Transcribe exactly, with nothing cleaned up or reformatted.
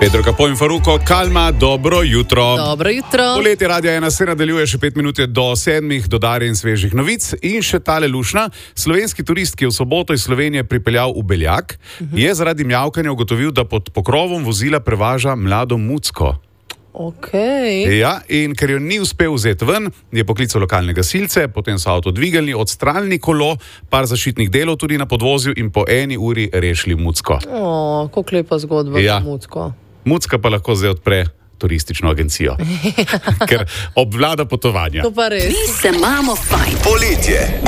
Pedro Capó in Faruko, Kalma, dobro jutro. Dobro jutro. Poletje Radia ena se nadaljuje še pet minut do sedmih, dodarje in svežih novic. In še tale lušna. Slovenski turist, ki je v soboto iz Slovenije pripeljal v Beljak, uh -huh. je zaradi mjavkanja ugotovil, da pod pokrovom vozila prevaža mlado mucko. Okay. Ja, in ker jo ni uspel vzeti ven, je poklical lokalne gasilce, potem so avto dvigali, odstranili kolo, par zaščitnih delov tudi na podvozju in po eni uri rešili mucko. O, kako lepa zgodba ja. za mucko. Mucka pa lahko zdaj odpre turistično agencijo, ker obvlada potovanja. To pa res. Mi se imamo fajn. Poletje.